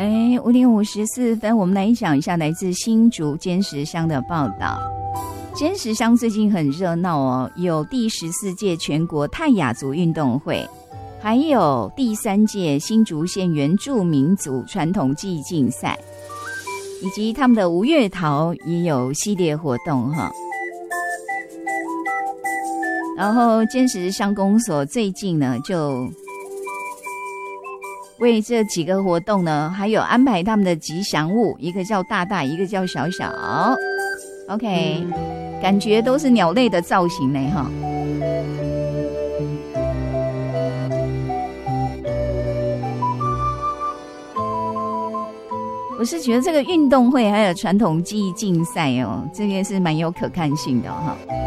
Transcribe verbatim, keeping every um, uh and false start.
哎，五点五十四分，我们来讲一下来自新竹尖石乡的报道。尖石乡最近很热闹哦，有第十四届全国泰雅族运动会，还有第三届新竹县原住民族传统技艺竞赛，以及他们的吴月桃也有系列活动哈。然后尖石乡公所最近呢，就为这几个活动呢，还有安排他们的吉祥物，一个叫大大，一个叫小小。OK， 感觉都是鸟类的造型呢哈。我是觉得这个运动会还有传统技艺竞赛哦，这个是蛮有可看性的哈。